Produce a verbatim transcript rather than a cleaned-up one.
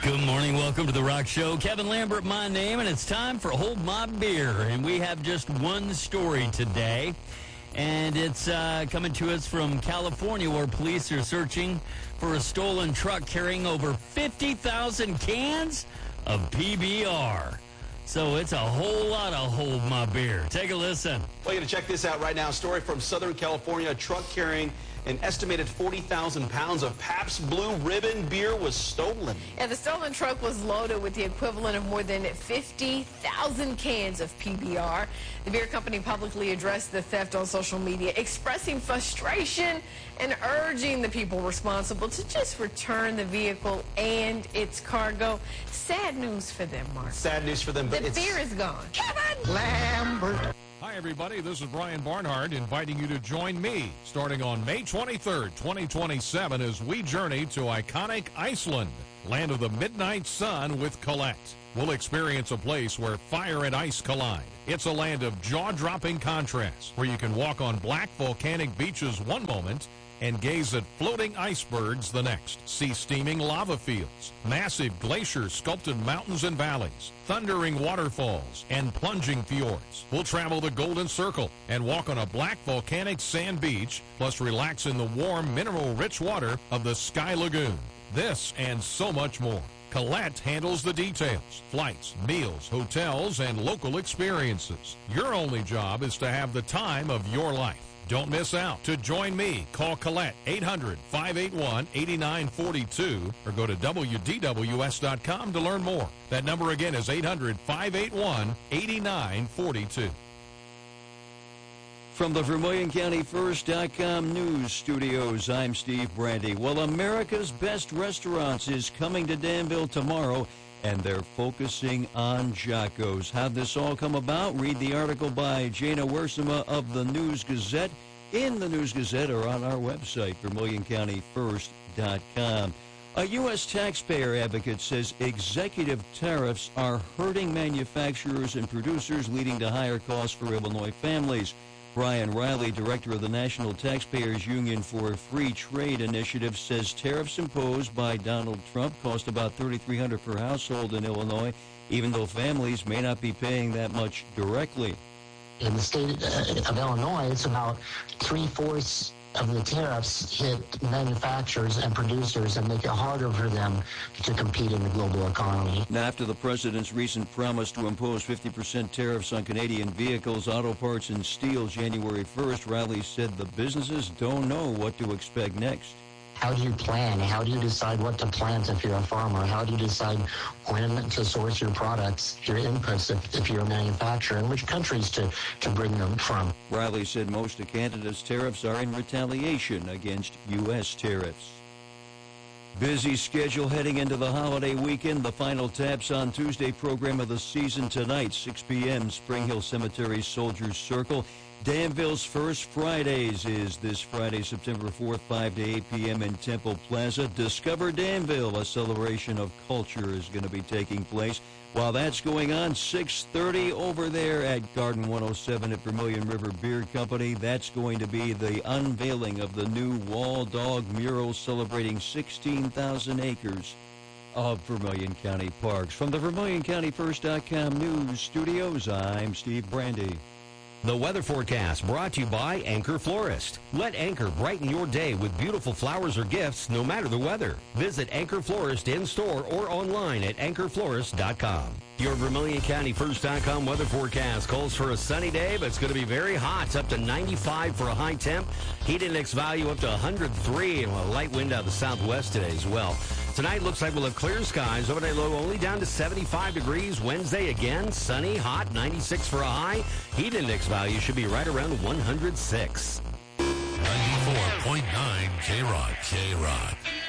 Good morning. Welcome to The Rock Show. Kevin Lambert, my name, and it's time for Hold My Beer. And we have just one story today, and it's uh, coming to us from California, where police are searching for a stolen truck carrying over fifty thousand cans of P B R. So it's a whole lot of Hold My Beer. Take a listen. Well, you're going to check this out right now. A story from Southern California. A truck carrying an estimated forty thousand pounds of Pabst Blue Ribbon beer was stolen. Yeah, the stolen truck was loaded with the equivalent of more than fifty thousand cans of P B R. The beer company publicly addressed the theft on social media, expressing frustration and urging the people responsible to just return the vehicle and its cargo. Sad news for them, Mark. Sad news for them, but the it's... beer is gone. Kevin Lambert. Hi, everybody. This is Brian Barnhart inviting you to join me starting on May twenty-third, twenty twenty-seven as we journey to iconic Iceland, land of the midnight sun with Colette. We'll experience a place where fire and ice collide. It's a land of jaw-dropping contrasts where you can walk on black volcanic beaches one moment and gaze at floating icebergs the next. See steaming lava fields, massive glacier-sculpted mountains and valleys, thundering waterfalls, and plunging fjords. We'll travel the Golden Circle and walk on a black volcanic sand beach, plus relax in the warm, mineral-rich water of the Sky Lagoon. This and so much more. Colette handles the details, flights, meals, hotels, and local experiences. Your only job is to have the time of your life. Don't miss out. To join me, call Colette eight hundred, five eight one, eight nine four two or go to W D W S dot com to learn more. That number again is eight hundred, five eight one, eight nine four two. From the Vermilion County First dot com news studios, I'm Steve Brandy. Well, America's Best Restaurants is coming to Danville tomorrow, and they're focusing on Jocko's. How'd this all come about? Read the article by Jana Wersema of the News Gazette in the News Gazette or on our website, Vermilion County First dot com. A U S taxpayer advocate says executive tariffs are hurting manufacturers and producers, leading to higher costs for Illinois families. Brian Riley, director of the National Taxpayers Union for Free Trade Initiative, says tariffs imposed by Donald Trump cost about three thousand three hundred dollars per household in Illinois, even though families may not be paying that much directly. In the state of Illinois, it's about three-fourths of the tariffs hit manufacturers and producers and make it harder for them to compete in the global economy. Now, after the president's recent promise to impose fifty percent tariffs on Canadian vehicles, auto parts, and steel January first, Riley said the businesses don't know what to expect next. How do you plan? How do you decide what to plant if you're a farmer? How do you decide when to source your products, your inputs if, if you're a manufacturer, and which countries to, to bring them from? Riley said most of Canada's tariffs are in retaliation against U S tariffs. Busy schedule heading into the holiday weekend. The final Taps on Tuesday program of the season tonight, six p.m., Spring Hill Cemetery Soldiers Circle. Danville's First Fridays is this Friday, September fourth, five to eight p.m. in Temple Plaza. Discover Danville, a celebration of culture, is going to be taking place. While that's going on, six thirty over there at Garden one oh seven at Vermilion River Beer Company. That's going to be the unveiling of the new Wall Dog mural celebrating sixteen thousand acres of Vermilion County parks. From the Vermilion County First dot com news studios, I'm Steve Brandy. The weather forecast brought to you by Anchor Florist. Let Anchor brighten your day with beautiful flowers or gifts no matter the weather. Visit Anchor Florist in store or online at anchor florist dot com. Your Vermilion County First dot com weather forecast calls for a sunny day, but it's going to be very hot. It's up to ninety-five for a high temp. Heat index value up to one hundred three, and a light wind out of the southwest today as well. Tonight looks like we'll have clear skies. Overnight low only down to seventy-five degrees. Wednesday again, sunny, hot, ninety-six for a high. Heat index value should be right around one hundred six. ninety-four point nine K-Rock. K-Rock.